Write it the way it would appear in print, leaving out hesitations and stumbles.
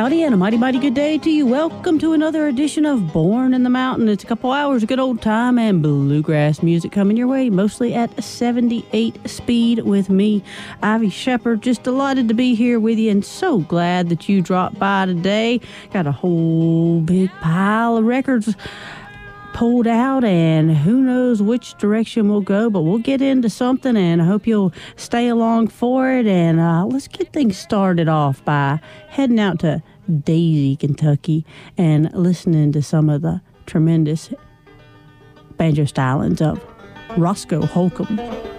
everybody, and a mighty, mighty good day to you. Welcome to another edition of Born in the Mountain. It's a couple hours of good old time and bluegrass music coming your way, mostly at 78 speed with me, Ivy Shepherd. Just delighted to be here with you and so glad that you dropped by today. Got a whole big pile of records pulled out, and who knows which direction we'll go, but we'll get into something, and I hope you'll stay along for it. And let's get things started off by heading out to Daisy, Kentucky, and listening to some of the tremendous banjo stylings of Roscoe Holcomb.